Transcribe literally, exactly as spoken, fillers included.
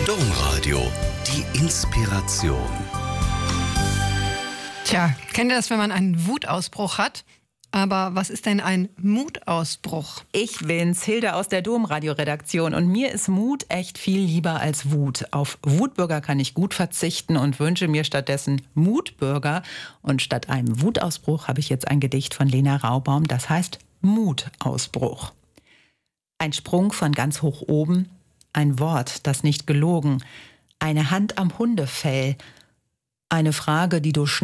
Domradio, die Inspiration. Tja, kennt ihr das, wenn man einen Wutausbruch hat? Aber was ist denn ein Mutausbruch? Ich bin's, Hilde aus der Domradio-Redaktion. Und mir ist Mut echt viel lieber als Wut. Auf Wutbürger kann ich gut verzichten und wünsche mir stattdessen Mutbürger. Und statt einem Wutausbruch habe ich jetzt ein Gedicht von Lena Raubaum, das heißt Mutausbruch. Ein Sprung von ganz hoch oben, ein Wort, das nicht gelogen, eine Hand am Hundefell, eine Frage, die du schnell